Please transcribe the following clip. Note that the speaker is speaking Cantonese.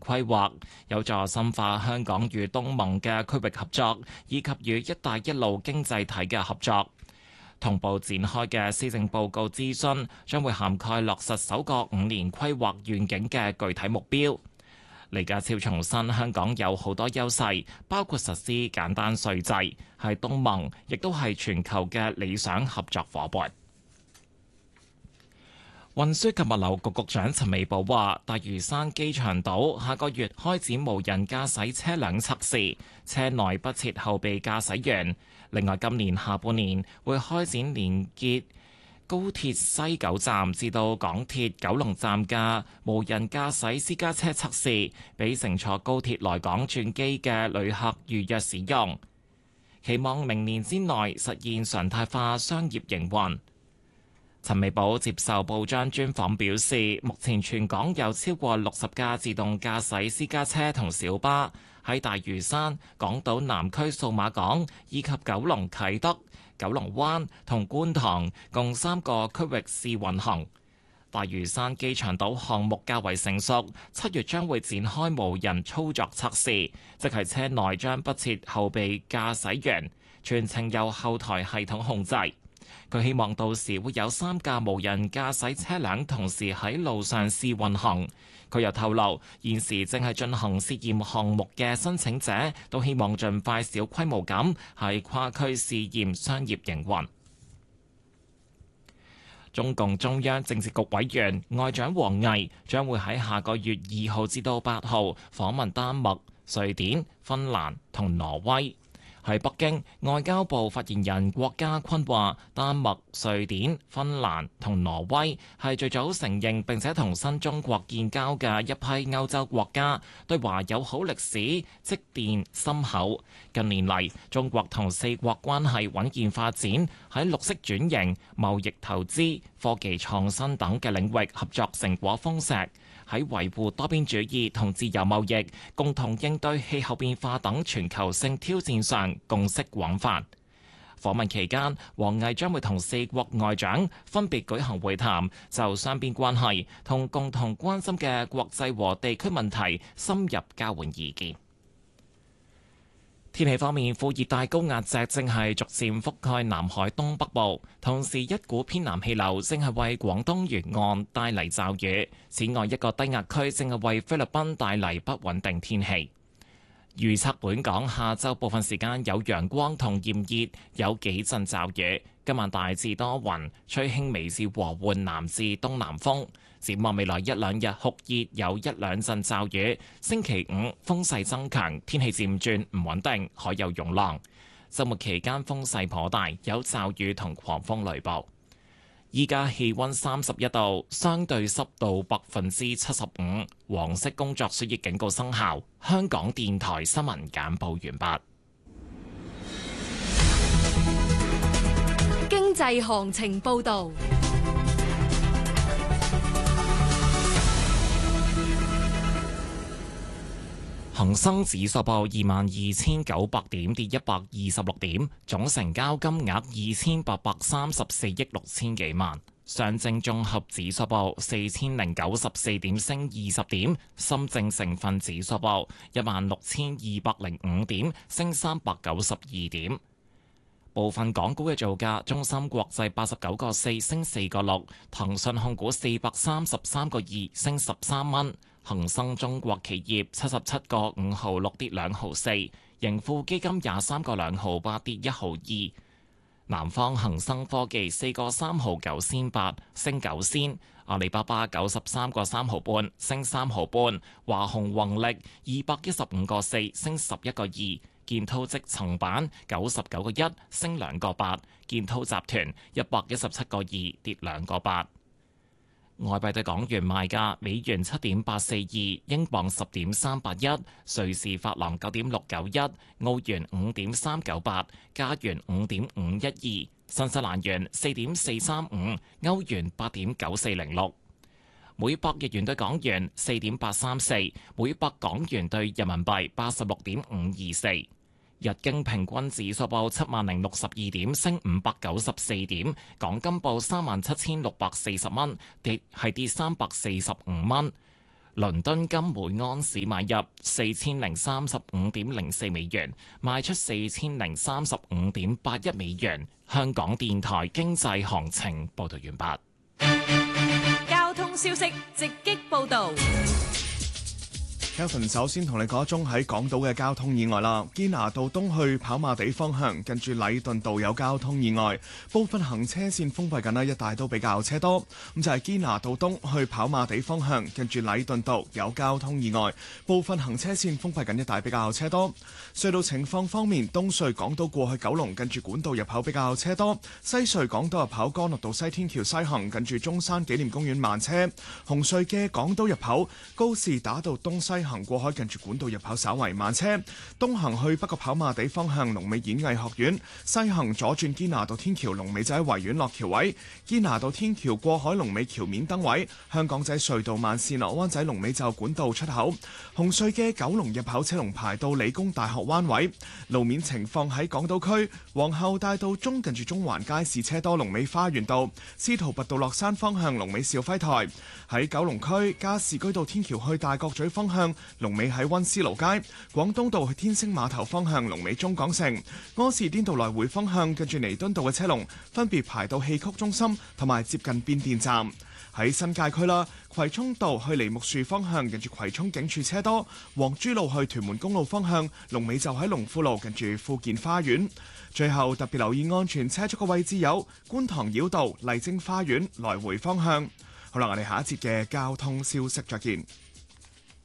規劃，有助深化香港與東盟嘅區域合作，以及與「一帶一路」經濟體嘅合作。同步展開嘅施政報告諮詢將會涵蓋落實首個5年規劃願景嘅具體目標。李家超重申，香港有好多優勢，包括實施簡單稅制，係東盟，亦都係全球嘅理想合作夥伴。運輸及物流局局長陳美寶話，大嶼山機場島下個月開展無人駕駛車輛測試，車內不設後備駕駛員。另外，今年下半年會開展連結高鐵西九站至到港鐵九龍站嘅無人駕駛私家車測試，俾乘坐高鐵來港轉機嘅旅客預約使用。期望明年之內實現常態化商業營運。陳美寶接受報章專訪表示，目前全港有超過60架自動駕駛私家車同小巴喺大嶼山、港島南區數碼港以及九龍啟德、九龍灣同觀塘共3個區域試運行。大嶼山機場島項目較為成熟，7月將會展開無人操作測試，即係車內將不設後備駕駛員，全程由後台系統控制。佢希望到時會有3架無人駕駛車輛同時喺路上試運行。佢又透露，現時正係進行試驗項目嘅申請者都希望盡快小規模咁喺跨區試驗商業營運。中共中央政治局委員外長王毅將會喺下個月2號至到8號訪問丹麥、瑞典、芬蘭同挪威。喺北京，外交部發言人郭家坤話，丹麥、瑞典、芬蘭同挪威係最早承認並且同新中國建交嘅一批歐洲國家，對華友好歷史積澱深厚。近年嚟，中國同4國關係穩健發展，喺綠色轉型、貿易投資、科技創新等嘅領域合作成果豐碩。喺維護多邊主義同自由貿易、共同應對氣候變化等全球性挑戰上共識廣泛。訪問期間，王毅將會同4國外長分別舉行會談，就雙邊關係同共同關心嘅國際和地區問題深入交換意見。天氣方面，副熱帶高壓脊正係逐漸覆蓋南海東北部，同時一股偏南氣流正係為廣東沿岸帶嚟驟雨。此外，一個低壓區正係為菲律賓帶嚟不穩定天氣。預測本港下晝部分時間有陽光同炎熱，有幾陣驟雨。今晚大致多雲，吹輕微至和緩南至東南風。展望未來一兩日酷熱，有一兩陣驟雨。星期五風勢增強，天氣漸轉唔穩定，海有湧浪。週末期間風勢頗大，有驟雨同狂風雷暴。依家氣溫31度，相對濕度75%，黃色工作暑熱警告生效。香港電台新聞簡報完畢。 經濟行情報導。 恒生指數報22,900點，跌126點，總成交金額2,834億6千幾萬。上證綜合指數報4,094點，升20點。深證成分指數報16,205點，升392點。部分港股嘅造價：中芯國際89.4升4.6，騰訊控股433.2升13蚊。恒生中國企業77.5毫6跌2毫4，盈富基金23.2毫8跌1毫2，南方恒生科技4.3毫9仙8升9仙，阿里巴巴93.3毫半升3毫半，華虹宏力215.4升11.2，建滔積層板99.1升2.8，建滔集團117.2跌2.8。外幣對港元賣價：美元7.842，英鎊10.381，瑞士法郎9.691，澳元5.398，加元5.512，新西蘭元4.435，歐元8.9406。每百日元對港元4.834，每百港元對人民幣86.524。日經平均指數報70,062點，升594點。港金報37,640蚊，跌345蚊。 倫敦金每盎司買入4035.04美元，賣出4035.81美元。香港電台經濟行情報道完畢。 交通消息直擊報導。 Kelvin 首先同你講一宗喺港島嘅交通意外啦，堅拿道東去跑馬地方向，近住禮頓道有交通意外，部分行車線封閉緊啦，一帶都比較車多。咁就係堅拿道東去跑馬地方向，近住禮頓道有交通意外，部分行車線封閉緊，一帶比較車多。隧道情況方面，東隧港島過去九龍，近住管道入口比較車多；西隧港島入口干諾道西天橋西行，近住中山紀念公園慢車。紅隧嘅港島入口高士打道東西行過海，近住管道入口稍為慢車。東行去北角跑馬地方向龍尾演藝學院，西行左轉堅拿道天橋龍尾就喺維園落橋位。堅拿道天橋過海龍尾橋面燈位。香港仔隧道慢線落灣仔龍尾就管道出口。紅隧嘅九龍入口車龍排到理工大學灣位。路面情況喺港島區皇后大道中近住中環街市車多，龍尾花園道。司徒拔道落山方向龍尾兆輝台。喺九龍區加士居道天橋去大角咀方向龍尾喺溫思勞街。廣東道去天星碼頭方向龍尾中港城。柯士甸道來回方向近住彌敦道嘅車龍分別排到戲曲中心同埋接近變電站。喺新界區啦，葵涌道去梨木樹方向近住葵涌警署車多，黃珠路去屯門公路方向龍尾就喺龍富路近住富健花園。最後特別留意安全車速嘅位置有觀塘繞道麗晶花園來回方向。好啦，我哋下一節嘅交通消息再見。